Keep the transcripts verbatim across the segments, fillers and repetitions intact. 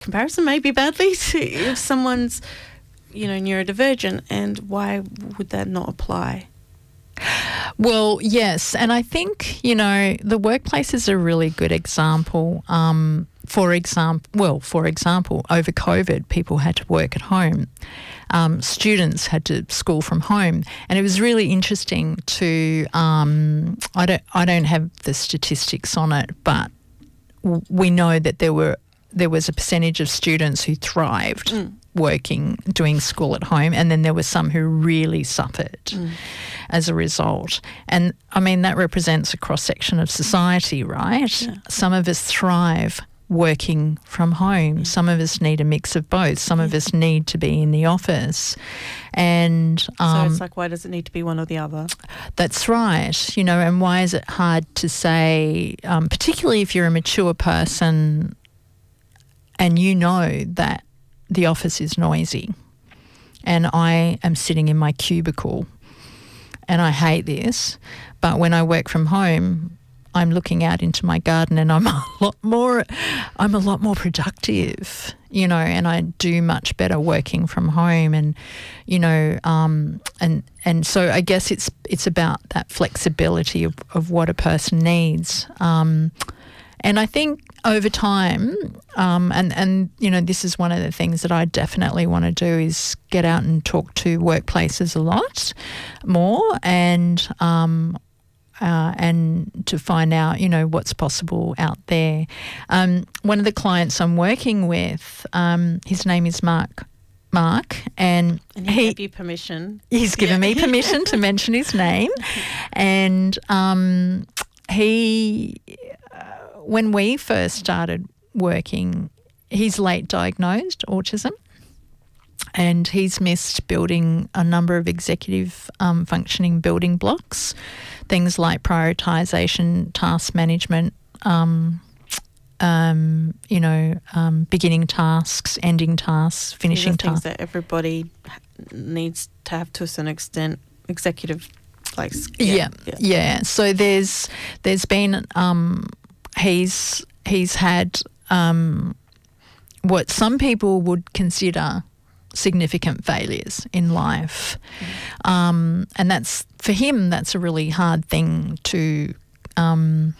comparison maybe badly to if someone's, you know, neurodivergent, and why would that not apply? Well, yes, and I think, you know, the workplace is a really good example. Um, for example, well, for example, over COVID, people had to work at home. Um, students had to school from home, and it was really interesting to. Um, I don't, I don't have the statistics on it, but w- we know that there were there was a percentage of students who thrived. Mm. Working, doing school at home, and then there were some who really suffered mm. as a result. And I mean, that represents a cross-section of society, right? Yeah. Some of us thrive working from home. Yeah. Some of us need a mix of both. Some yeah. of us need to be in the office. And um, so it's like, why does it need to be one or the other? That's right. You know, and why is it hard to say, um, particularly if you're a mature person and you know that the office is noisy and I am sitting in my cubicle and I hate this, but when I work from home, I'm looking out into my garden and I'm a lot more, I'm a lot more productive, you know, and I do much better working from home, and, you know, um, and and so I guess it's it's about that flexibility of, of what a person needs. Um, And I think over time, um, and, and, you know, this is one of the things that I definitely want to do is get out and talk to workplaces a lot more, and um, uh, and to find out, you know, what's possible out there. Um, one of the clients I'm working with, um, his name is Mark. Mark, and, and he, he gave you permission. He's given yeah. me permission to mention his name, and um, he... When we first started working, he's late diagnosed autism, and he's missed building a number of executive um, functioning building blocks, things like prioritisation, task management, um, um, you know, um, beginning tasks, ending tasks, finishing tasks. Things that everybody needs to have to a certain extent, executive, like yeah, yeah. yeah. yeah. So there's there's been. Um, He's he's had um, what some people would consider significant failures in life, mm. um, and that's for him. That's a really hard thing to um,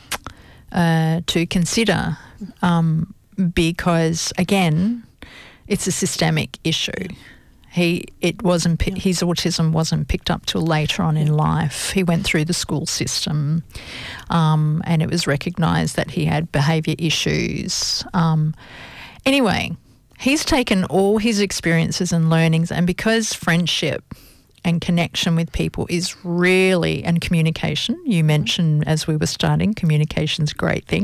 uh, to consider um, because again, it's a systemic issue. He it wasn't yeah. his autism wasn't picked up till later on yeah. in life. He went through the school system, um, and it was recognised that he had behaviour issues. Um, anyway, he's taken all his experiences and learnings, and because friendship and connection with people is really, and communication. You mentioned as we were starting, communication's a great thing.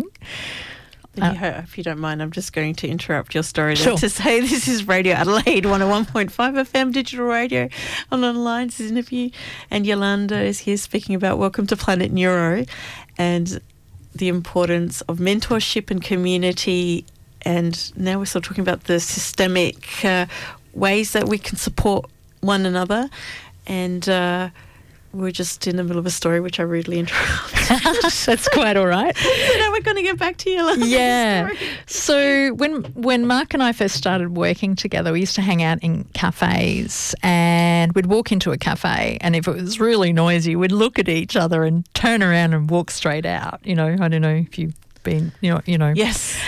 Uh, if you don't mind, I'm just going to interrupt your story sure. to say this is Radio Adelaide one oh one point five F M digital radio on online. This is an interview, and Yolanda is here speaking about Welcome to Planet Neuro and the importance of mentorship and community. And now we're still talking about the systemic uh, ways that we can support one another. And uh, we're just in the middle of a story which I rudely interrupted. That's quite all right. So now we're going to get back to Yolanda. Yeah. So when when Mark and I first started working together, we used to hang out in cafes, and we'd walk into a cafe, and if it was really noisy, we'd look at each other and turn around and walk straight out. You know, I don't know if you've been, you know, you know. Yes.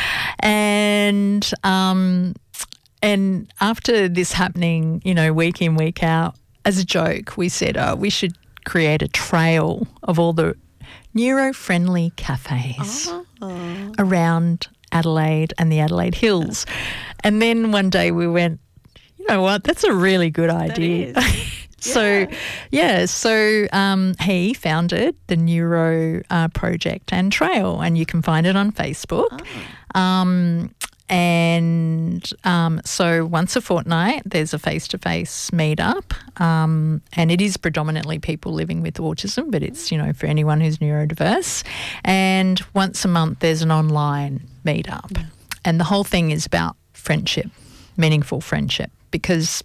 And um, and after this happening, you know, week in, week out, as a joke, we said, oh, we should create a trail of all the neuro-friendly cafes oh. around Adelaide and the Adelaide Hills. And then one day we went, you know what, that's a really good idea. so, yeah, yeah so um, he founded the Neuro uh, Project and Trail, and you can find it on Facebook. Oh. Um And um, so once a fortnight, there's a face-to-face meetup, um, and it is predominantly people living with autism, but it's, you know, for anyone who's neurodiverse. And once a month, there's an online meetup. Yeah. And the whole thing is about friendship, meaningful friendship, because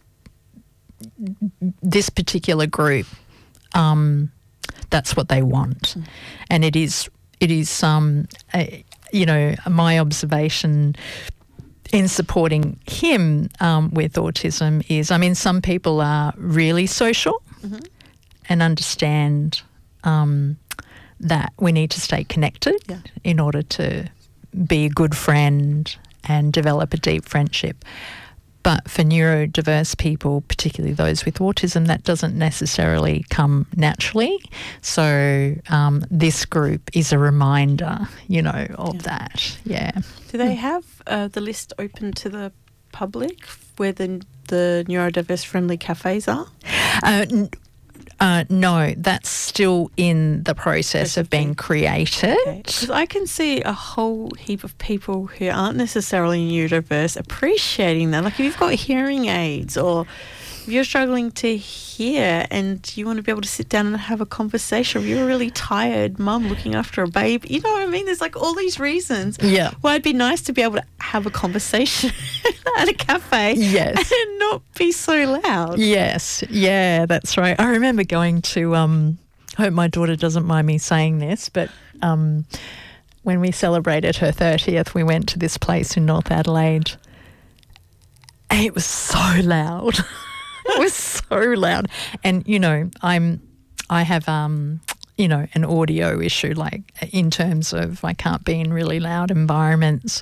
this particular group, um, that's what they want. Mm. And it is, it is um, a, you know, my observation in supporting him um, with autism is, I mean, some people are really social mm-hmm. and understand um, that we need to stay connected yeah. in order to be a good friend and develop a deep friendship. But for neurodiverse people, particularly those with autism, that doesn't necessarily come naturally. So um, this group is a reminder, you know, of yeah. that. Yeah. Do they have uh, the list open to the public where the, the neurodiverse friendly cafes are? Uh, n- Uh, no, that's still in the process of being created. Because okay. I can see a whole heap of people who aren't necessarily neurodiverse appreciating that. Like if you've got hearing aids or if you're struggling to hear and you want to be able to sit down and have a conversation, or you're a really tired mum looking after a baby, you know what I mean? There's like all these reasons yeah. why it'd be nice to be able to have a conversation at a cafe yes. and not be so loud. Yes, yeah, that's right. I remember going to, um, I hope my daughter doesn't mind me saying this, but um, when we celebrated her thirtieth, we went to this place in North Adelaide and it was so loud. It was so loud. And, you know, I'm, I have, um, you know, an audio issue, like in terms of I can't be in really loud environments.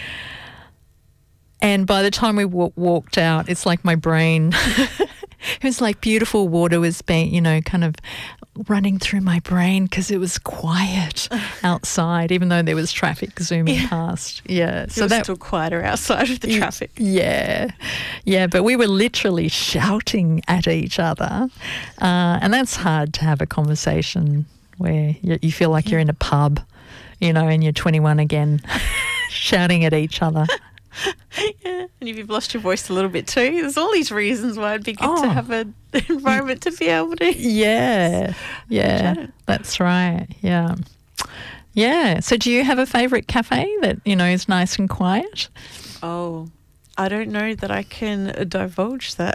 And by the time we w- walked out, it's like my brain, it was like beautiful water was being, you know, kind of running through my brain because it was quiet outside, even though there was traffic zooming yeah. past. Yeah. So that was still quieter outside of the traffic. Yeah. Yeah. But we were literally shouting at each other. Uh, and that's hard to have a conversation where you, you feel like yeah. you're in a pub, you know, and you're twenty-one again, shouting at each other. Yeah, and if you've lost your voice a little bit too, there's all these reasons why it'd be good oh. to have an environment to be able to. Yeah, yeah, that's right. Yeah, yeah. So, do you have a favourite cafe that you know is nice and quiet? Oh, I don't know that I can divulge that.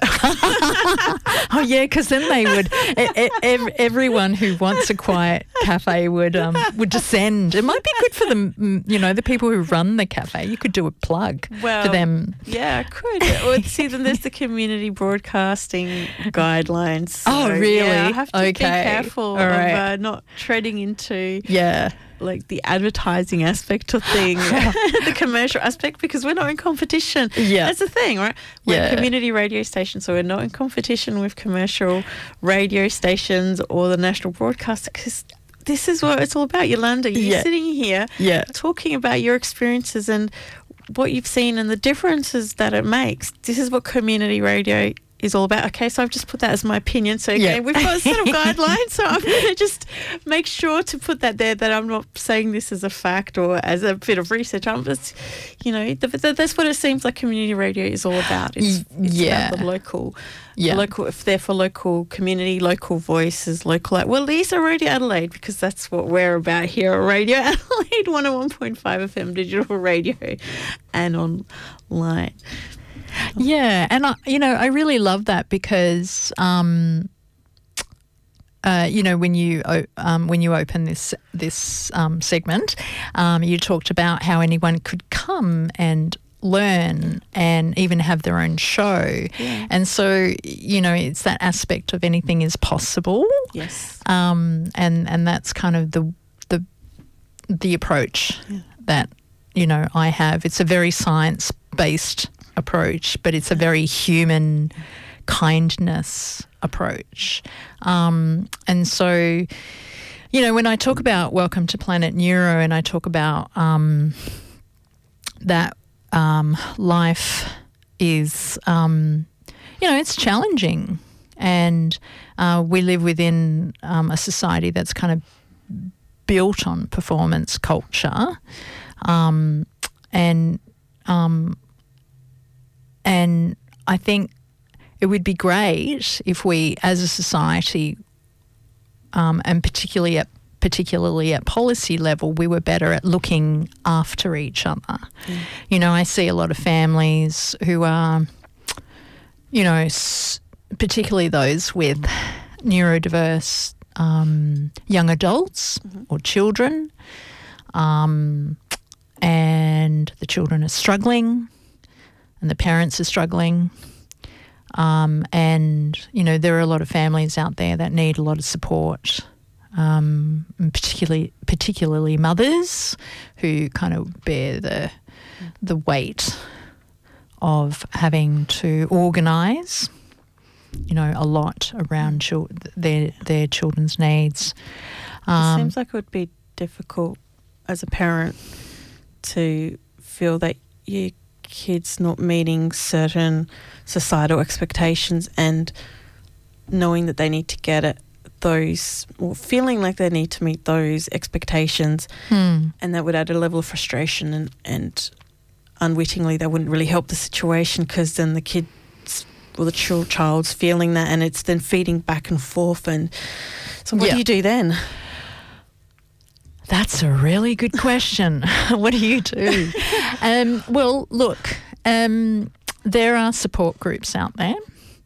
Oh yeah, because then they would. E- e- everyone who wants a quiet cafe would um, would descend. It might be good for them, you know, the people who run the cafe. You could do a plug well, for them. Yeah, I could. Or see, then there's the community broadcasting guidelines. So, oh really? Yeah, I have to okay. be careful All right. of uh, not treading into. Yeah. Like the advertising aspect of things, the commercial aspect, because we're not in competition. Yeah. That's the thing, right? We're yeah. a community radio station, so we're not in competition with commercial radio stations or the national broadcaster, because this is what it's all about, Yolanda. You're yeah. sitting here yeah. talking about your experiences and what you've seen and the differences that it makes. This is what community radio is all about. Okay, so I've just put that as my opinion. So again, yeah. we've got a set of guidelines, so I'm going to just make sure to put that there, that I'm not saying this as a fact or as a bit of research. I'm just, you know, the, the, that's what it seems like community radio is all about. It's, it's yeah. about the local, yeah. the local, if they're for local community, local voices, local, well, these are Radio Adelaide, because that's what we're about here at Radio Adelaide, one oh one point five F M digital radio and online. Yeah, and I, you know, I really love that because, um, uh, you know, when you um, when you open this this um, segment, um, you talked about how anyone could come and learn and even have their own show, yeah. and so you know, it's that aspect of anything is possible. Yes, um, and and that's kind of the the the approach yeah. that you know I have. It's a very science based approach, but it's a very human kindness approach. Um, and so, you know, when I talk about Welcome to Planet Neuro and I talk about um, that um, life is, um, you know, it's challenging, and uh, we live within um, a society that's kind of built on performance culture, um, and um, And I think it would be great if we, as a society, um, and particularly at particularly at policy level, we were better at looking after each other. Mm. You know, I see a lot of families who are, you know, s- particularly those with neurodiverse um, young adults mm-hmm. or children, um, and the children are struggling. and the parents are struggling. Um, and, you know, there are a lot of families out there that need a lot of support, um, and particularly particularly mothers who kind of bear the the weight of having to organise, you know, a lot around chil- their their children's needs. Um, it seems like it would be difficult as a parent to feel that your kid's not meeting certain societal expectations and knowing that they need to get at those, or feeling like they need to meet those expectations, hmm. and that would add a level of frustration, and, and unwittingly that wouldn't really help the situation, because then the kid's, or the ch- child's feeling that, and it's then feeding back and forth. And so what Yeah. do you do then? That's a really good question. What do you do? um, well, look, um, there are support groups out there.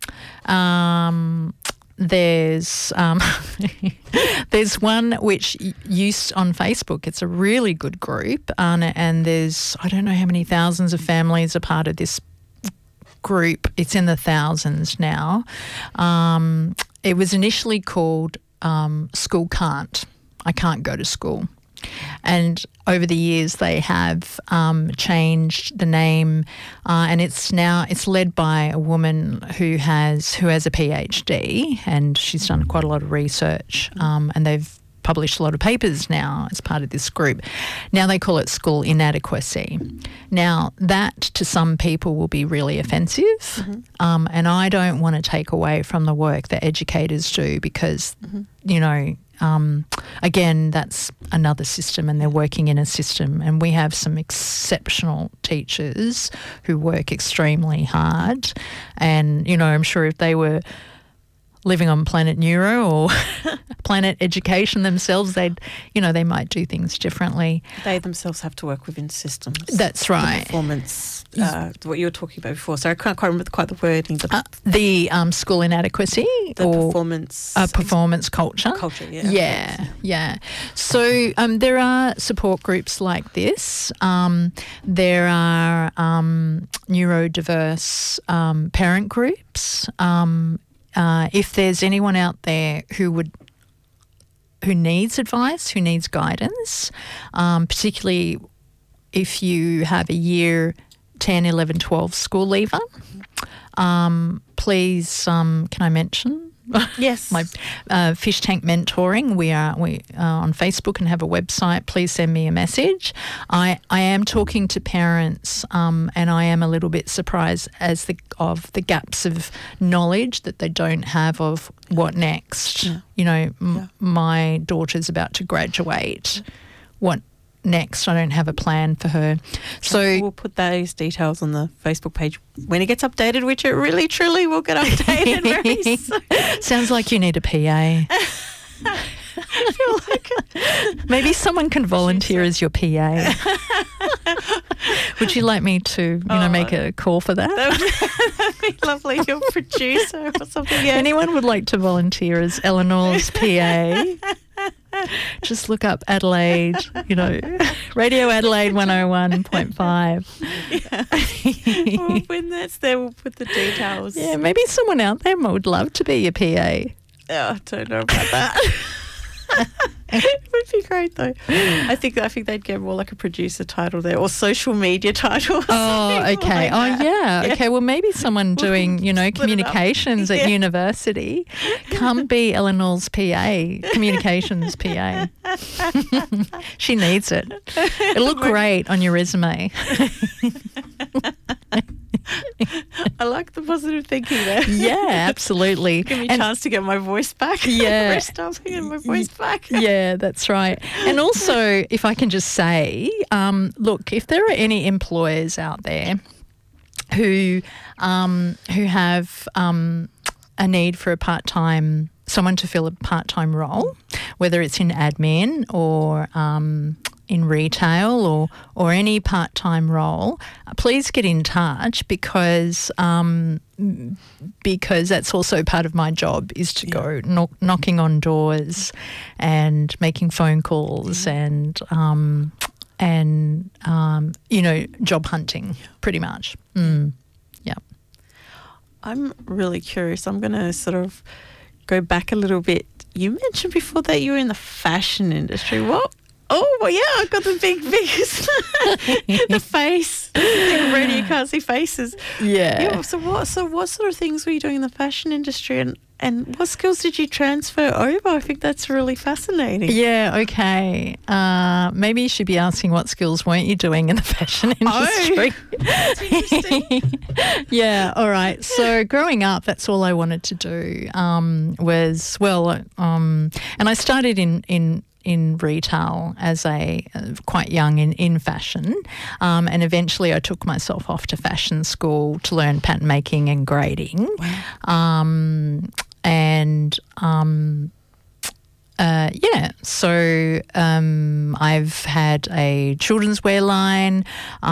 Um, there's um, there's one which used on Facebook. It's a really good group, and, and there's, I don't know how many thousands of families are part of this group. It's in the thousands now. Um, it was initially called um, School Can't. I can't go to school. And over the years they have um, changed the name, uh, and it's now it's led by a woman who has who has a PhD, and she's done quite a lot of research, um, and they've published a lot of papers now as part of this group. Now they call it school inadequacy. Now that to some people will be really offensive, mm-hmm. um, and I don't want to take away from the work that educators do, because, mm-hmm. you know, Um, again, that's another system, and they're working in a system, and we have some exceptional teachers who work extremely hard, and, you know, I'm sure if they were living on Planet Neuro or Planet Education themselves, they'd, you know, they might do things differently. They themselves have to work within systems. That's right. The performance, uh, what you were talking about before. So I can't quite remember quite the wording. The, uh, the um, school inadequacy, the or performance, uh, performance culture. Culture, yeah. Yeah, yeah. So um, there are support groups like this. Um, there are um, neurodiverse um, parent groups. Um, Uh, if there's anyone out there who would who needs advice, who needs guidance, um, particularly if you have a year ten, eleven, twelve school leaver, um, please, um, can I mention? Yes. My uh, Fish Tank Mentoring. We are we are on Facebook and have a website. Please send me a message. I, I am talking to parents, um, and I am a little bit surprised as the of the gaps of knowledge that they don't have of what next. Yeah. You know, m- Yeah. my daughter's about to graduate. What next? I don't have a plan for her. So we'll put those details on the Facebook page when it gets updated, which it really truly will get updated very soon. Sounds like you need a P A. I feel like it. Maybe someone can volunteer as your P A. Would you like me to, you know, Oh, make a call for that? That would, that'd be lovely. Your producer or something. Yeah. Anyone would like to volunteer as Eleanor's P A? Just look up Adelaide, you know, Radio Adelaide one oh one point five. Yeah. Well, when that's there, we'll put the details. Yeah, maybe someone out there would love to be your P A. Oh, I don't know about that. It would be great though. I think I think they'd get more like a producer title there, or social media title. Or Oh, okay. like oh, that. yeah. Yeah. Okay. Well, maybe someone doing, you know, Split it up. communications at Yeah. university. Come be Eleanor's P A, communications P A. She needs it. It'll look great on your resume. I like the positive thinking there. Yeah, absolutely. Give me a And- chance to get my voice back. Yeah. Rest up and get my voice back. Yeah, that's right. And also, if I can just say, um, look, if there are any employers out there who um, who have um, a need for a part-time, someone to fill a part-time role, whether it's in admin or um, in retail or or any part-time role, uh, please get in touch, because um, because that's also part of my job, is to go knock, knocking on doors and making phone calls and um, and um, you know, job hunting, pretty much. Mm. I'm really curious. I'm going to sort of go back a little bit. You mentioned before that you were in the fashion industry. What? Oh, well, yeah, I've got the big, big, the face. The radio, you can't see faces. Yeah. yeah. So what? So what sort of things were you doing in the fashion industry, and and what skills did you transfer over? I think that's really fascinating. Yeah. Okay. Uh, maybe you should be asking what skills weren't you doing in the fashion industry? Oh, that's interesting. Yeah. All right. So growing up, that's all I wanted to do um, was well, um, and I started in in. in retail as a uh, quite young in, in fashion, um, and eventually I took myself off to fashion school to learn pattern making and grading. Wow. Um, and um, uh, yeah, so um, I've had a children's wear line.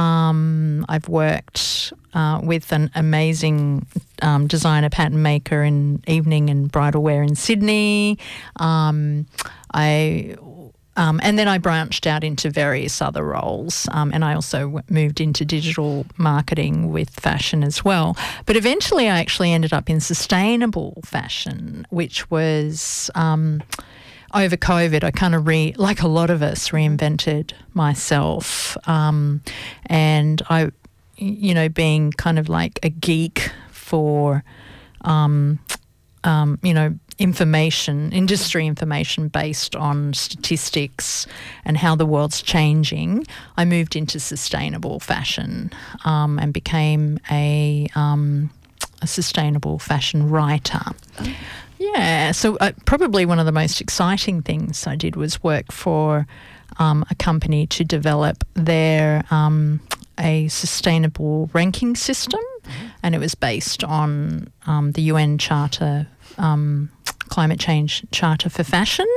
Um, I've worked uh, with an amazing um, designer pattern maker in evening and bridal wear in Sydney. Um, I um, and then I branched out into various other roles, um, and I also w- moved into digital marketing with fashion as well. But eventually, I actually ended up in sustainable fashion, which was um, over COVID. I kind of re, like a lot of us, reinvented myself, um, and I, you know, being kind of like a geek for, um, um, you know. information, industry information based on statistics and how the world's changing, I moved into sustainable fashion um, and became a, um, a sustainable fashion writer. Oh. Yeah, so uh, probably one of the most exciting things I did was work for um, a company to develop their um, a sustainable ranking system, mm-hmm. and it was based on um, the U N Charter um, Climate Change Charter for Fashion,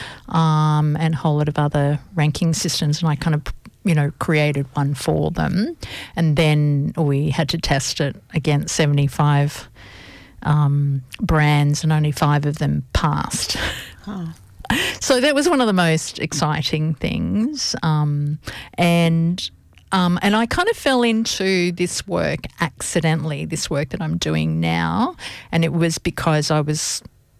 um, and a whole lot of other ranking systems, and I kind of, you know, created one for them, and then we had to test it against seventy-five um, brands, and only five of them passed. Oh. So that was one of the most exciting things, um, and um, and I kind of fell into this work accidentally, this work that I'm doing now, and it was because I was.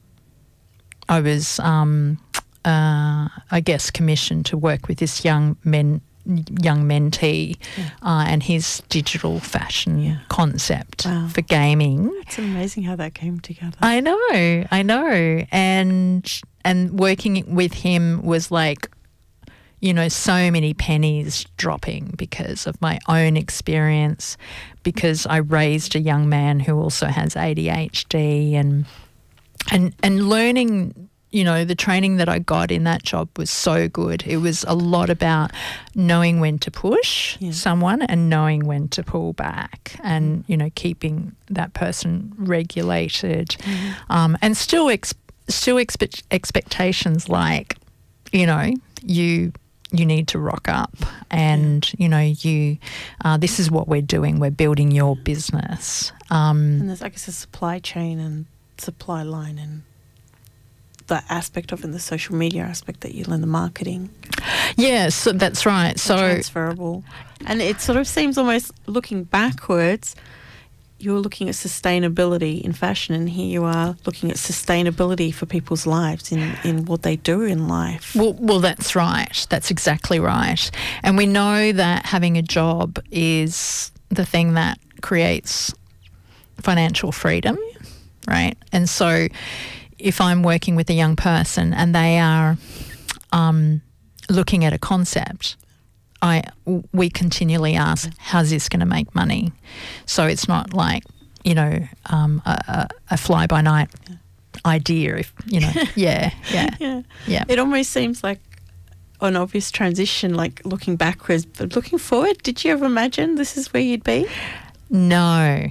I was, um, uh, I guess, commissioned to work with this young men, young mentee, yeah. uh, and his digital fashion yeah. concept wow. for gaming. It's amazing how that came together. I know, I know, and and working with him was like, you know, so many pennies dropping because of my own experience, because I raised a young man who also has A D H D, and. And and learning, you know, the training that I got in that job was so good. It was a lot about knowing when to push yeah. someone and knowing when to pull back, and, you know, keeping that person regulated, mm-hmm. um, and still ex- still expe- expectations like, you know, you you need to rock up, and you know you uh, this is what we're doing. We're building your business. Um, and there's, I guess, a supply chain and supply line and that aspect of in the social media aspect that you learn, the marketing. Yes, so that's right. So transferable. And it sort of seems almost, looking backwards, you're looking at sustainability in fashion, and here you are looking at sustainability for people's lives in, in what they do in life. Well, well, that's right. That's exactly right. And we know that having a job is the thing that creates financial freedom. Right. And so if I'm working with a young person and they are um, looking at a concept, I we continually ask, how's this going to make money? So it's not like, you know, um, a, a fly-by-night yeah. idea, if, you know, yeah, yeah, yeah, yeah. It almost seems like an obvious transition, like looking backwards, but looking forward, did you ever imagine this is where you'd be? No.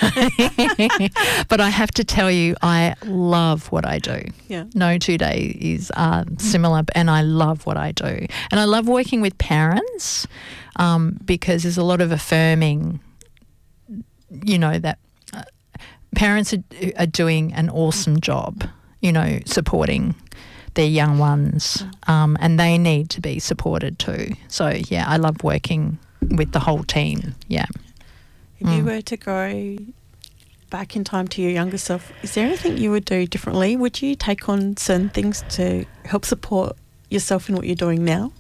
But I have to tell you, I love what I do. Yeah. No two days are similar, and I love what I do. And I love working with parents um, because there's a lot of affirming, you know, that uh, parents are, are doing an awesome job, you know, supporting their young ones, um, and they need to be supported too. So, yeah, I love working with the whole team, yeah. If mm. you were to go back in time to your younger self, is there anything you would do differently? Would you take on certain things to help support yourself in what you're doing now?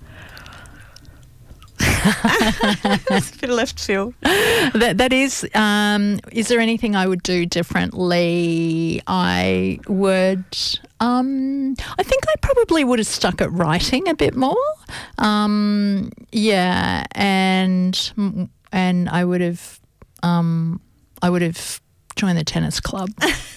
It's a bit of left field. That that is. Um, is there anything I would do differently? I would. Um, I think I probably would have stuck at writing a bit more. Um, yeah, and and I would have. Um, I would have joined the tennis club.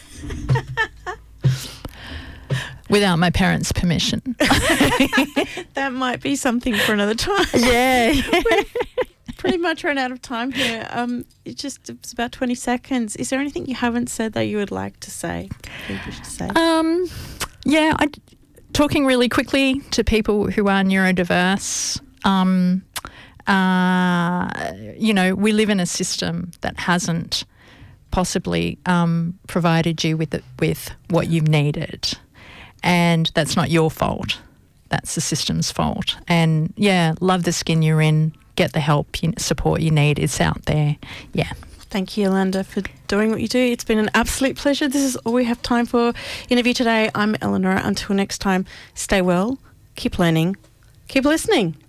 Without my parents' permission. That might be something for another time. Yeah. We've pretty much run out of time here. Um, it's just it's about twenty seconds. Is there anything you haven't said that you would like to say? I think you should say. Um, yeah, I, talking really quickly to people who are neurodiverse. Um, uh, you know, we live in a system that hasn't possibly um, provided you with the, with what you've needed. And that's not your fault. That's the system's fault. And yeah, love the skin you're in. Get the help, you, support you need. It's out there. Yeah. Thank you, Yolanda, for doing what you do. It's been an absolute pleasure. This is all we have time for. Interview today. I'm Eleanor. Until next time, stay well, keep learning, keep listening.